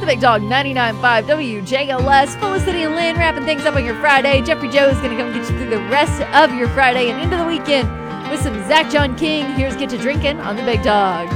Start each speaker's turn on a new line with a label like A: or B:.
A: The Big Dog 99.5 WJLS. Felicity and Lynn wrapping things up on your Friday. Jeffrey Joe is going to come get you through the rest of your Friday and into the weekend with some Zach John King. Here's Get to Drinking on The Big Dog.